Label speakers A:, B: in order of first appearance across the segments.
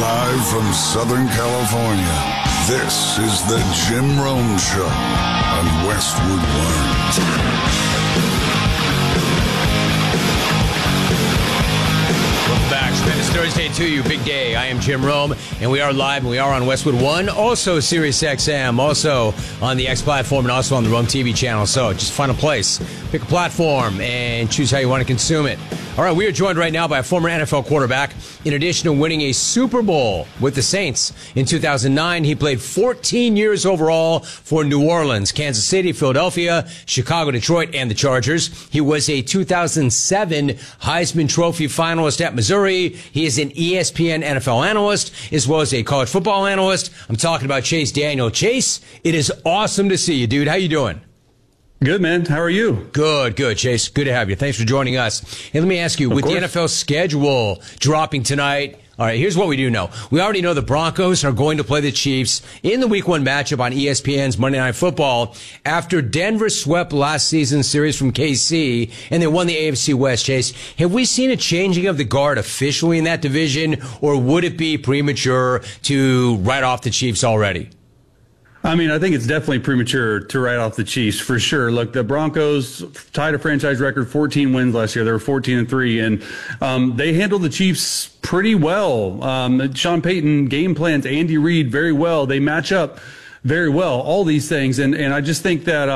A: Live from Southern California, this is the Jim Rome Show on Westwood One.
B: Welcome back. Tremendous Thursday to you. Big day. I am Jim Rome, and we are live, and we are on Westwood One, also Sirius XM, also on the X platform, and also on the Rome TV channel. So just find a place, pick a platform, and choose how you want to consume it. All right, we are joined right now by a former NFL quarterback. In addition to winning a Super Bowl with the Saints in 2009, he played 14 years overall for New Orleans, Kansas City, Philadelphia, Chicago, Detroit, and the Chargers. He was a 2007 Heisman Trophy finalist at Missouri. He is an ESPN NFL analyst, as well as a college football analyst. I'm talking about Chase Daniel. Chase, it is awesome to see you, dude. How you doing?
C: Good, man. How are you?
B: Good, Chase. Good to have you. Thanks for joining us. Hey, let me ask you, with the NFL schedule dropping tonight, all right, here's what we do know. We already know the Broncos are going to play the Chiefs in the Week 1 matchup on ESPN's Monday Night Football after Denver swept last season's series from KC and they won the AFC West. Chase, have we seen a changing of the guard officially in that division, or would it be premature to write off the Chiefs already?
C: I mean, I think it's definitely premature to write off the Chiefs for sure. Look, the Broncos tied a franchise record 14 wins last year. They were 14-3, and they handled the Chiefs pretty well. Sean Payton game plans Andy Reid very well. They match up very well, all these things. And I just think that,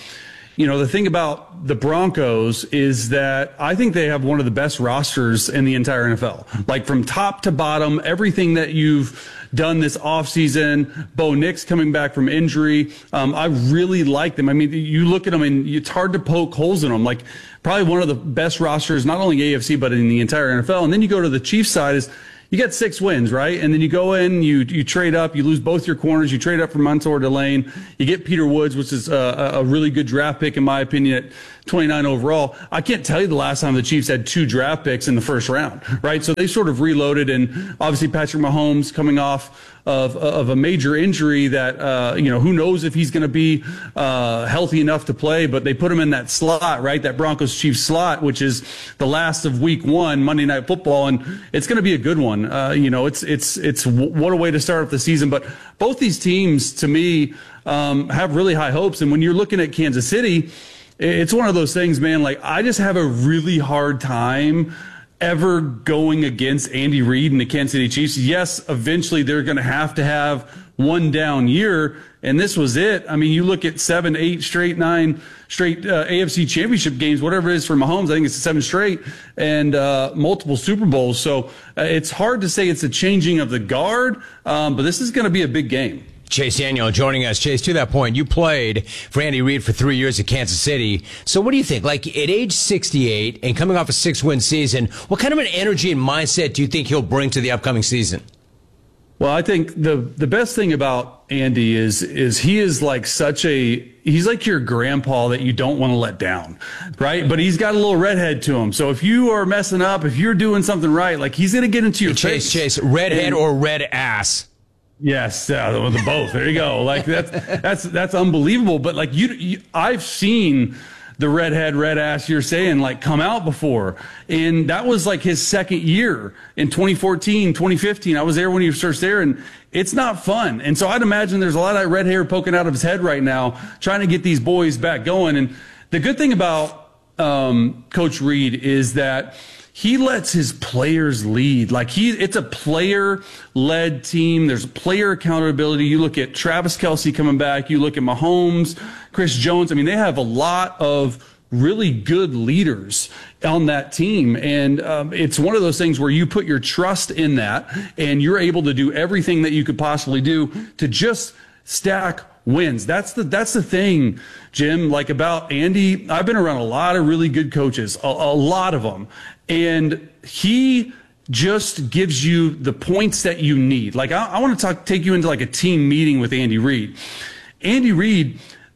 C: the thing about the Broncos is that I think they have one of the best rosters in the entire NFL. Like from top to bottom, everything that you've done this offseason, Bo Nix coming back from injury. I really like them. I mean, you look at them and it's hard to poke holes in them. Like probably one of the best rosters, not only AFC, but in the entire NFL. And then you go to the Chiefs side is, you get 6 wins, right? And then you go in, you trade up, you lose both your corners, you trade up for Mansour Delane, you get Peter Woods, which is a really good draft pick in my opinion at 29 overall. I can't tell you the last time the Chiefs had 2 draft picks in the first round, right? So they sort of reloaded, and obviously Patrick Mahomes coming off of a major injury that, who knows if he's going to be healthy enough to play, but they put him in that slot, right? That Broncos-Chiefs slot, which is the last of Week 1, Monday Night Football, and it's going to be a good one. It's what a way to start off the season. But both these teams, to me, have really high hopes. And when you're looking at Kansas City, it's one of those things, man, like I just have a really hard time ever going against Andy Reid and the Kansas City Chiefs. Yes, eventually they're going to have one down year, and this was it. I mean, you look at 7, 8 straight, 9 straight AFC championship games, whatever it is for Mahomes. I think it's 7 straight and multiple Super Bowls. So it's hard to say it's a changing of the guard, but this is going to be a big game.
B: Chase Daniel joining us. Chase, to that point, you played for Andy Reid for 3 years at Kansas City. So what do you think? Like at age 68 and coming off a 6-win season, what kind of an energy and mindset do you think he'll bring to the upcoming season?
C: Well, I think the best thing about Andy is he is like he's like your grandpa that you don't want to let down, right? But he's got a little redhead to him. So if you are messing up, if you're doing something right, like he's going to get into your face.
B: Chase, redhead or red ass?
C: Yes, the both. There you go. Like that's unbelievable. But like I've seen the redhead, red ass you're saying like come out before, and that was like his second year in 2014, 2015. I was there when he was first there, and it's not fun. And so I'd imagine there's a lot of that red hair poking out of his head right now, trying to get these boys back going. And the good thing about Coach Reid is that he lets his players lead. Like it's a player-led team. There's player accountability. You look at Travis Kelce coming back. You look at Mahomes, Chris Jones. I mean, they have a lot of really good leaders on that team. And it's one of those things where you put your trust in that, and you're able to do everything that you could possibly do to just stack wins. That's the thing, Jim, like about Andy. I've been around a lot of really good coaches, a lot of them. And he just gives you the points that you need. Like I want to take you into like a team meeting with Andy Reid. Andy Reid,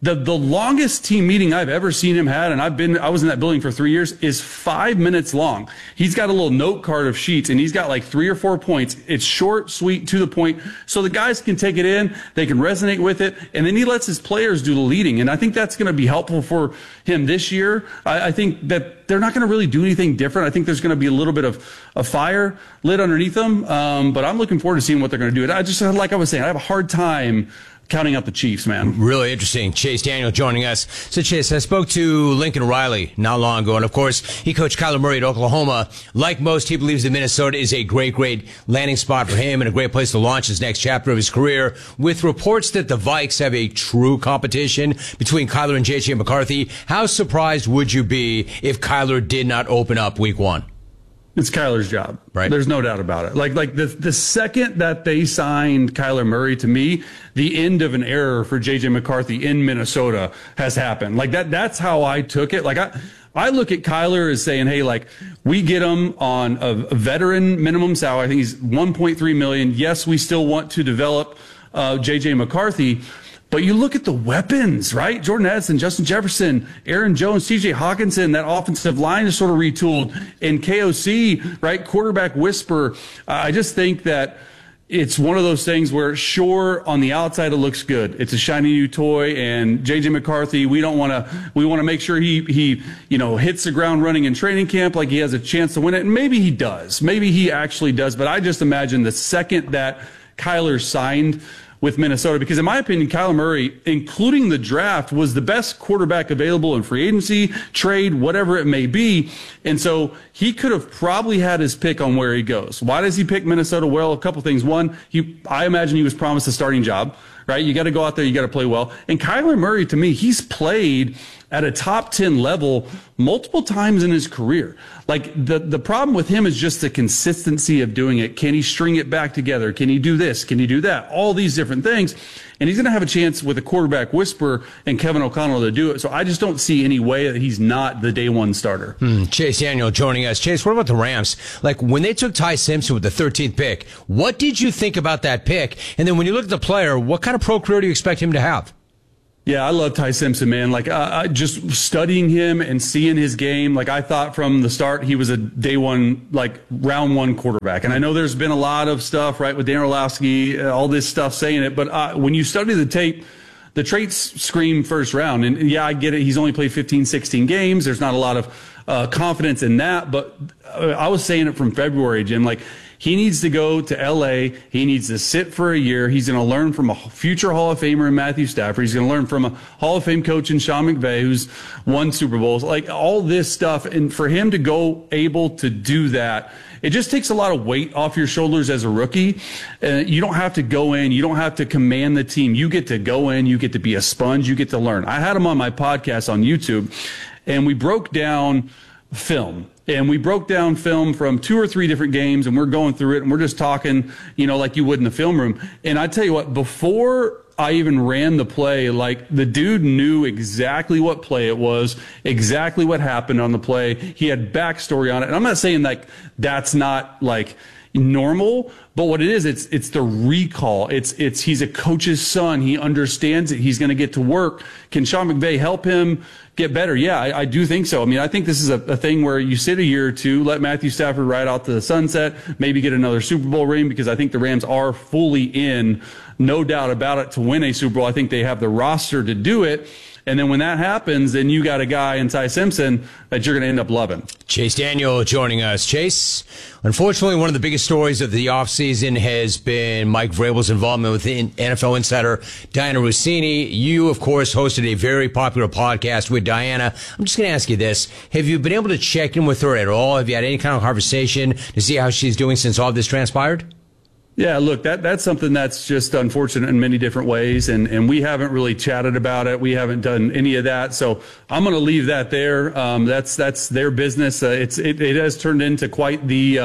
C: The longest team meeting I've ever seen him had, and I was in that building for 3 years, is 5 minutes long. He's got a little note card of sheets, and he's got like 3 or 4 points. It's short, sweet, to the point, so the guys can take it in, they can resonate with it, and then he lets his players do the leading. And I think that's going to be helpful for him this year. I think that they're not going to really do anything different. I think there's going to be a little bit of a fire lit underneath them, but I'm looking forward to seeing what they're going to do. I just, like I was saying, I have a hard time counting out the Chiefs, man.
B: Really interesting. Chase Daniel joining us. So, Chase, I spoke to Lincoln Riley not long ago, and of course, he coached Kyler Murray at Oklahoma. Like most, he believes that Minnesota is a great landing spot for him and a great place to launch his next chapter of his career. With reports that the Vikes have a true competition between Kyler and J.J. McCarthy, how surprised would you be if Kyler did not open up week 1?
C: It's Kyler's job.
B: Right.
C: There's no doubt about it. Like the second that they signed Kyler Murray, to me, the end of an era for J.J. McCarthy in Minnesota has happened. Like that's how I took it. Like I look at Kyler as saying, hey, like we get him on a veteran minimum salary. I think he's $1.3 million. Yes, we still want to develop J.J. McCarthy. But you look at the weapons, right? Jordan Addison, Justin Jefferson, Aaron Jones, T.J. Hawkinson, that offensive line is sort of retooled. And KOC, right, quarterback whisper. I just think that it's one of those things where, sure, on the outside it looks good. It's a shiny new toy, and J.J. McCarthy, we want to make sure he hits the ground running in training camp, like he has a chance to win it. And maybe he does. Maybe he actually does. But I just imagine the second that Kyler signed with Minnesota, because in my opinion, Kyler Murray, including the draft, was the best quarterback available in free agency, trade, whatever it may be. And so he could have probably had his pick on where he goes. Why does he pick Minnesota? Well, a couple things. One, I imagine he was promised a starting job, right? You got to go out there, you got to play well. And Kyler Murray, to me, he's played at a top 10 level multiple times in his career. Like the problem with him is just the consistency of doing it. Can he string it back together? Can he do this? Can he do that? All these different things. And he's going to have a chance with a quarterback whisperer and Kevin O'Connell to do it. So I just don't see any way that he's not the day one starter.
B: Chase Daniel joining us. Chase, what about the Rams? Like when they took Ty Simpson with the 13th pick, what did you think about that pick? And then when you look at the player, what kind of pro career do you expect him to have?
C: Yeah, I love Ty Simpson, man. Like, just studying him and seeing his game, like, I thought from the start he was a day one, like, round one quarterback. And I know there's been a lot of stuff, right, with Dan Orlovsky, all this stuff saying it. But when you study the tape, the traits scream first round. And yeah, I get it. He's only played 15, 16 games. There's not a lot of confidence in that. But I was saying it from February, Jim, like, he needs to go to L.A. He needs to sit for a year. He's going to learn from a future Hall of Famer in Matthew Stafford. He's going to learn from a Hall of Fame coach in Sean McVay, who's won Super Bowls. Like, all this stuff. And for him to go able to do that, it just takes a lot of weight off your shoulders as a rookie. You don't have to go in. You don't have to command the team. You get to go in. You get to be a sponge. You get to learn. I had him on my podcast on YouTube, and we broke down film. And we broke down film from 2 or 3 different games, and we're going through it, and we're just talking, like you would in the film room. And I tell you what, before I even ran the play, like, the dude knew exactly what play it was, exactly what happened on the play. He had backstory on it. And I'm not saying, like, that's not, like, normal, but what it is, it's the recall. It's he's a coach's son. He understands it. He's going to get to work. Can Sean McVay help him get better? Yeah, I do think so. I mean, I think this is a thing where you sit a year or two, let Matthew Stafford ride out to the sunset, maybe get another Super Bowl ring, because I think the Rams are fully in, no doubt about it, to win a Super Bowl. I think they have the roster to do it. And then when that happens, then you got a guy in Ty Simpson that you're going to end up loving.
B: Chase Daniel joining us. Chase, unfortunately, one of the biggest stories of the offseason has been Mike Vrabel's involvement with NFL insider Diana Rossini. You, of course, hosted a very popular podcast with Diana. I'm just going to ask you this. Have you been able to check in with her at all? Have you had any kind of conversation to see how she's doing since all this transpired?
C: Yeah, look, that's something that's just unfortunate in many different ways, and we haven't really chatted about it. We haven't done any of that, so I'm going to leave that there. That's their business. It has turned into quite the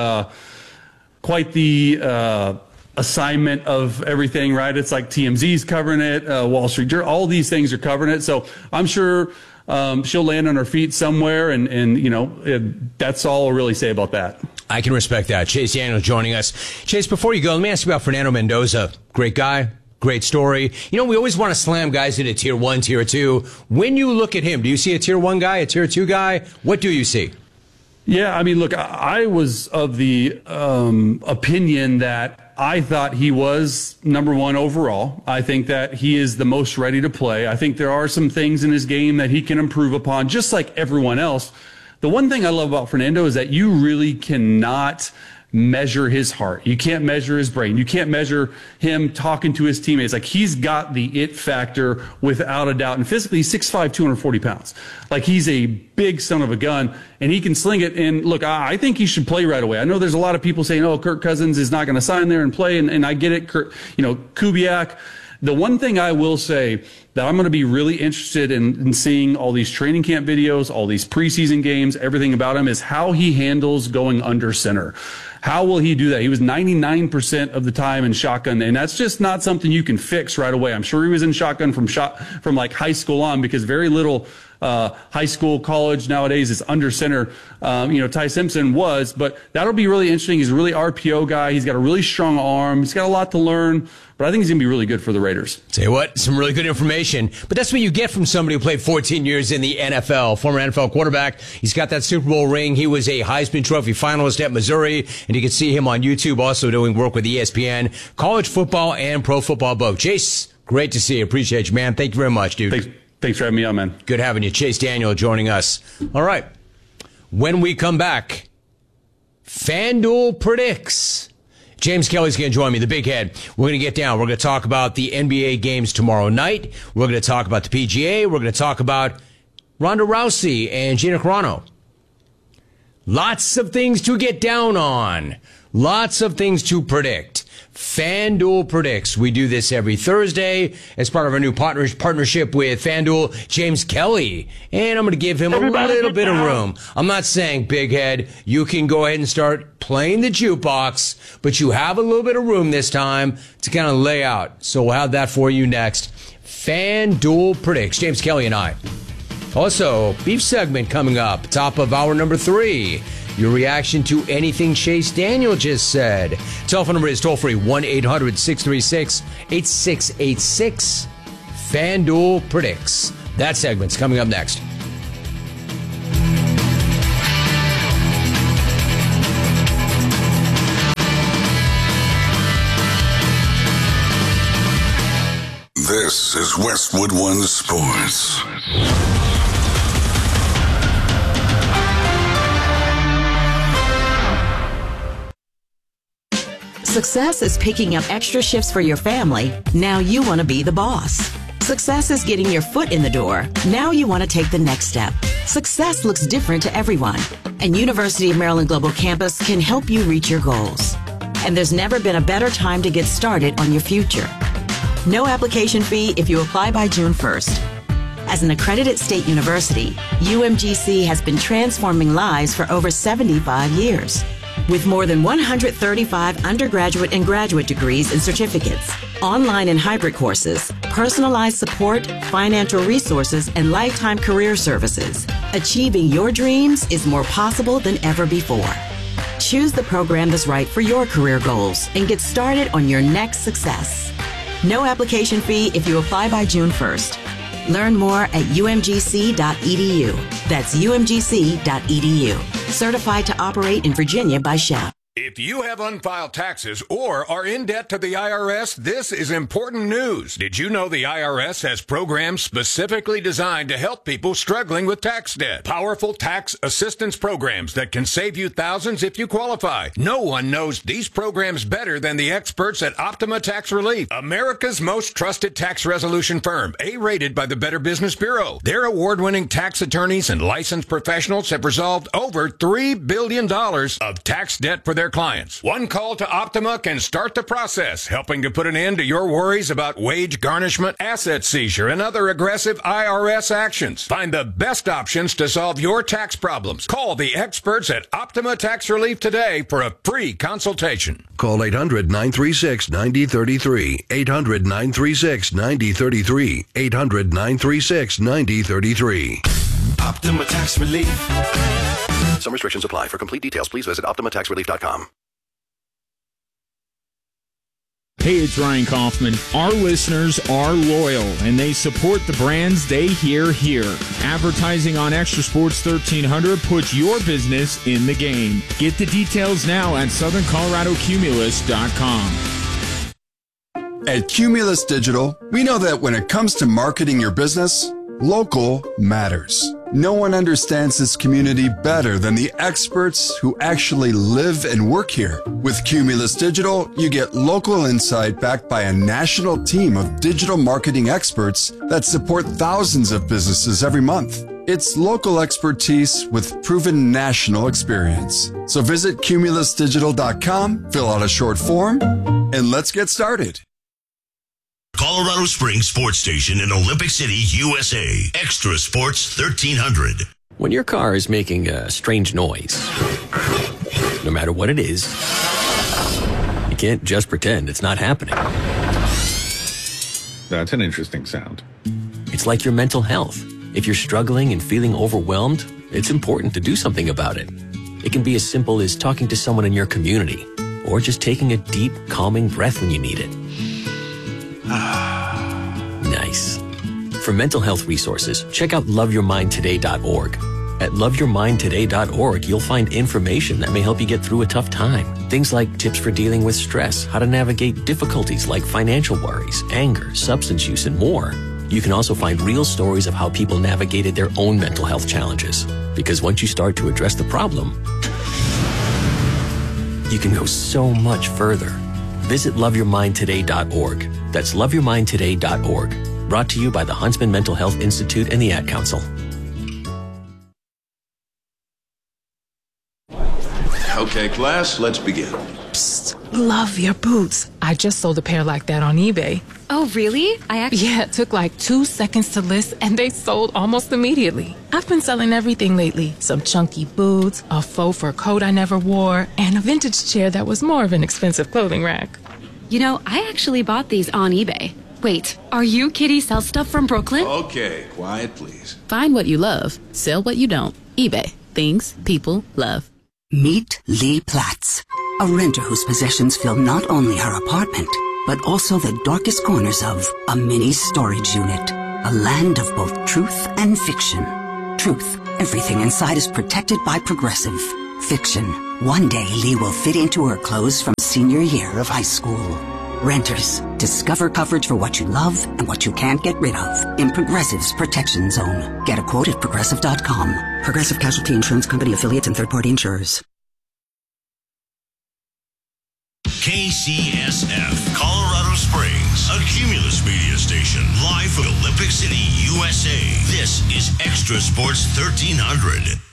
C: assignment of everything, right? It's like TMZ's covering it, Wall Street Journal, all these things are covering it. So I'm sure she'll land on her feet somewhere, and that's all I'll really say about that.
B: I can respect that. Chase Daniel joining us. Chase, before you go, let me ask you about Fernando Mendoza. Great guy, Great story. You know, we always want to slam guys into tier 1, tier 2. When you look at him, do you see a tier 1 guy, a tier 2 guy? What do you see?
C: Yeah, I mean, look, I was of the opinion that I thought he was number 1 overall. I think that he is the most ready to play. I think there are some things in his game that he can improve upon, just like everyone else. The one thing I love about Fernando is that you really cannot measure his heart. You can't measure his brain. You can't measure him talking to his teammates. Like, he's got the it factor without a doubt. And physically, he's 6'5", 240 pounds. Like, he's a big son of a gun, and he can sling it. And look, I think he should play right away. I know there's a lot of people saying, oh, Kirk Cousins is not going to sign there and play. And I get it. Kubiak. The one thing I will say that I'm going to be really interested in seeing all these training camp videos, all these preseason games, everything about him is how he handles going under center. How will he do that? He was 99% of the time in shotgun, and that's just not something you can fix right away. I'm sure he was in shotgun from like high school on, because very little high school, college nowadays is under center. Ty Simpson was, but that'll be really interesting. He's a really RPO guy. He's got a really strong arm. He's got a lot to learn, but I think he's going to be really good for the Raiders.
B: Tell you what, some really good information, but that's what you get from somebody who played 14 years in the NFL, former NFL quarterback. He's got that Super Bowl ring. He was a Heisman Trophy finalist at Missouri, and you can see him on YouTube also doing work with ESPN, college football and pro football both. Chase, great to see you. Appreciate you, man. Thank you very much, dude.
C: Thanks for having me on, man.
B: Good having you. Chase Daniel joining us. All right. When we come back, FanDuel predicts. James Kelly's going to join me, the big head. We're going to get down. We're going to talk about the NBA games tomorrow night. We're going to talk about the PGA. We're going to talk about Ronda Rousey and Gina Carano. Lots of things to get down on. Lots of things to predict. FanDuel predicts. We do this every Thursday as part of our new partnership with FanDuel. James Kelly. And I'm going to give him a little bit of room. I'm not saying, big head, you can go ahead and start playing the jukebox, but you have a little bit of room this time to kind of lay out. So we'll have that for you next. FanDuel predicts. James Kelly and I. Also, beef segment coming up, top of hour number 3. Your reaction to anything Chase Daniel just said. Telephone number is toll-free, 1-800-636-8686. FanDuel predicts. That segment's coming up next.
A: This is Westwood One Sports.
D: Success is picking up extra shifts for your family. Now you want to be the boss. Success is getting your foot in the door. Now you want to take the next step. Success looks different to everyone, and University of Maryland Global Campus can help you reach your goals. And there's never been a better time to get started on your future. No application fee if you apply by June 1st. As an accredited state university, UMGC has been transforming lives for over 75 years. With more than 135 undergraduate and graduate degrees and certificates, online and hybrid courses, personalized support, financial resources, and lifetime career services, achieving your dreams is more possible than ever before. Choose the program that's right for your career goals and get started on your next success. No application fee if you apply by June 1st. Learn more at umgc.edu. That's umgc.edu. Certified to operate in Virginia by SHAP.
E: If you have unfiled taxes or are in debt to the IRS, this is important news. Did you know the IRS has programs specifically designed to help people struggling with tax debt? Powerful tax assistance programs that can save you thousands if you qualify. No one knows these programs better than the experts at Optima Tax Relief, America's most trusted tax resolution firm, A-rated by the Better Business Bureau. Their award-winning tax attorneys and licensed professionals have resolved over $3 billion of tax debt for their clients. One call to Optima can start the process, helping to put an end to your worries about wage garnishment, asset seizure, and other aggressive IRS actions. Find the best options to solve your tax problems. Call the experts at Optima Tax Relief today for a free consultation.
F: Call 800-936-9033. 800-936-9033. 800-936-9033.
G: Optima Tax Relief.
F: Some restrictions apply. For complete details, please visit OptimaTaxRelief.com.
G: Hey, it's Ryan Kaufman. Our listeners are loyal, and they support the brands they hear here. Advertising on Extra Sports 1300 puts your business in the game. Get the details now at SouthernColoradoCumulus.com.
H: At Cumulus Digital, we know that when it comes to marketing your business, local matters. No one understands this community better than the experts who actually live and work here. With Cumulus Digital, you get local insight backed by a national team of digital marketing experts that support thousands of businesses every month. It's local expertise with proven national experience. So visit cumulusdigital.com, fill out a short form, and let's get started.
I: Colorado Springs Sports Station in Olympic City, USA. Extra Sports 1300.
J: When your car is making a strange noise, no matter what it is, you can't just pretend it's not happening.
K: That's an interesting sound.
J: It's like your mental health. If you're struggling and feeling overwhelmed, it's important to do something about it. It can be as simple as talking to someone in your community, or just taking a deep, calming breath when you need it. Nice. For mental health resources, check out loveyourmindtoday.org. At loveyourmindtoday.org, you'll find information that may help you get through a tough time. Things like tips for dealing with stress, how to navigate difficulties like financial worries, anger, substance use, and more. You can also find real stories of how people navigated their own mental health challenges. Because once you start to address the problem, you can go so much further. Visit loveyourmindtoday.org. That's loveyourmindtoday.org. Brought to you by the Huntsman Mental Health Institute and the Ad Council.
F: Okay, class, let's begin.
L: Psst, love your boots. I just sold a pair like that on eBay.
M: Oh, really?
L: Yeah, it took like 2 seconds to list, and they sold almost immediately. I've been selling everything lately. Some chunky boots, a faux fur coat I never wore, and a vintage chair that was more of an expensive clothing rack.
M: You know, I actually bought these on eBay. Wait, are you Kitty Sell Stuff from Brooklyn?
F: Okay, quiet, please.
N: Find what you love. Sell what you don't. eBay. Things people love.
O: Meet Lee Platts, a renter whose possessions fill not only her apartment, but also the darkest corners of a mini storage unit. A land of both truth and fiction. Truth, everything inside is protected by Progressive. Fiction, one day Lee will fit into her clothes from senior year of high school. Renters, discover coverage for what you love and what you can't get rid of in Progressive's Protection Zone. Get a quote at Progressive.com. Progressive Casualty Insurance Company affiliates and third-party insurers.
I: KCSF, Colorado Springs, a Cumulus media station, live from Olympic City, USA. This is Extra Sports 1300.